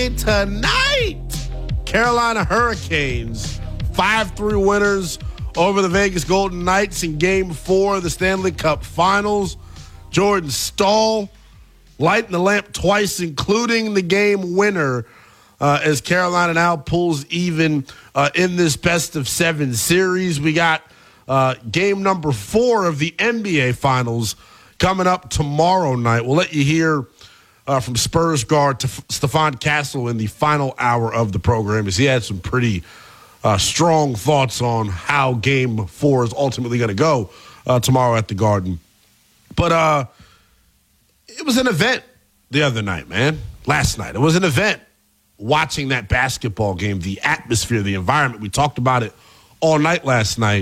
play tonight. Carolina Hurricanes, 5-3 winners over the Vegas Golden Knights in Game 4 of the Stanley Cup Finals. Jordan Staal lighting the lamp twice, including the game winner, as Carolina now pulls even in this best-of-7 series. We got game number 4 of the NBA Finals coming up tomorrow night. We'll let you hear from Spurs guard Stephon Castle in the final hour of the program, as he had some pretty strong thoughts on how game 4 is ultimately going to go tomorrow at the Garden. But it was an event the other night, man. Last night. It was an event watching that basketball game, the atmosphere, the environment. We talked about it all night last night.